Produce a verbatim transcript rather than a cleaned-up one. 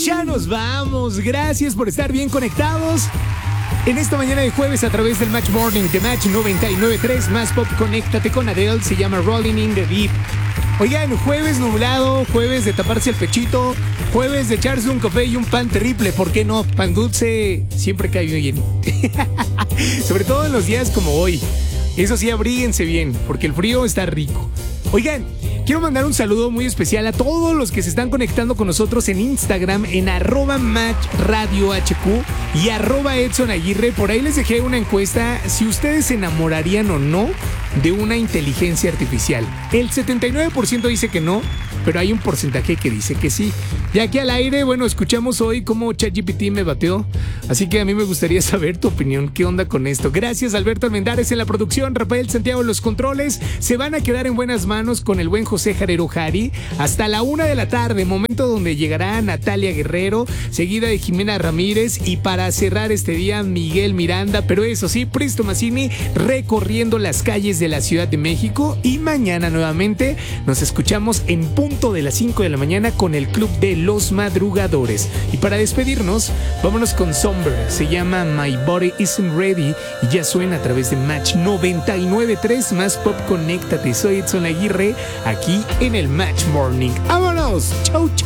Ya nos vamos. Gracias por estar bien conectados en esta mañana de jueves a través del Match Morning de Match noventa y nueve punto tres. Más Pop, conéctate con Adele. Se llama Rolling in the Deep. Oigan, jueves nublado, jueves de taparse el pechito, jueves de echarse un café y un pan triple. ¿Por qué no? Pan dulce siempre cae bien. Sobre todo en los días como hoy. Eso sí, abríguense bien, porque el frío está rico. Oigan, quiero mandar un saludo muy especial a todos los que se están conectando con nosotros en Instagram, en arroba Match Radio H Q y arroba Edson Aguirre. Por ahí les dejé una encuesta si ustedes se enamorarían o no de una inteligencia artificial. El setenta y nueve por ciento dice que no, pero hay un porcentaje que dice que sí. Y aquí al aire, bueno, escuchamos hoy cómo ChatGPT me bateó. Así que a mí me gustaría saber tu opinión. ¿Qué onda con esto? Gracias, Alberto Almendares en la producción, Rafael Santiago en los controles. Se van a quedar en buenas manos con el buen José Jarero Jari hasta la una de la tarde, momento donde llegará Natalia Guerrero, seguida de Jimena Ramírez, y para cerrar este día, Miguel Miranda. Pero eso sí, Pristo Mazzini recorriendo las calles de la Ciudad de México. Y mañana nuevamente nos escuchamos en punto de las cinco de la mañana con el Club de los Madrugadores. Y para despedirnos, vámonos con Somber. Se llama My Body Isn't Ready y ya suena a través de Match noventa y nueve punto tres. Más Pop, conéctate. Soy Edson Aguirre, aquí en el Match Morning. ¡Vámonos! ¡Chau, chau!